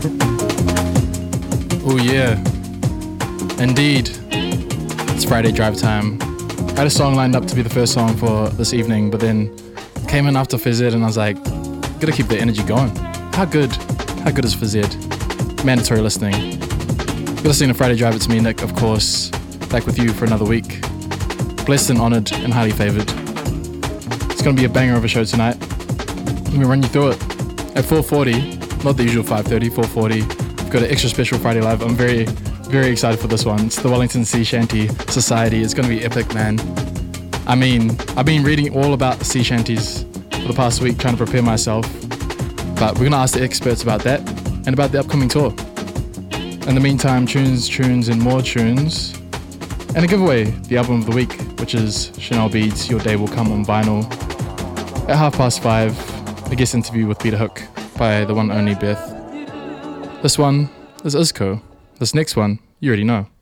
Oh yeah, indeed. It's Friday drive time. I had a song lined up to be the first song for this evening, but then came in after Phys Ed and I was like, gotta keep the energy going. How good is Phys Ed? Mandatory listening. You're listening to Friday Drive, it's me, Nick, of course, back with you for another week. Blessed and honoured and highly favoured. It's gonna be a banger of a show tonight. Let me run you through it. At 4:40, not the usual 5:30, 4:40, we've got an extra special Friday Live. I'm very, very excited for this one. It's the Wellington Sea Shanty Society. It's gonna be epic, man. I mean, I've been reading all about the sea shanties for the past week, trying to prepare myself. But we're gonna ask the experts about that and about the upcoming tour. In the meantime, tunes, and more tunes. And a giveaway, the album of the week, which is Chanel Beats, Your Day Will Come on vinyl. At 5:30, a guest interview with Peter Hook by the one and only Beth. This one is Isco. This next one, you already know.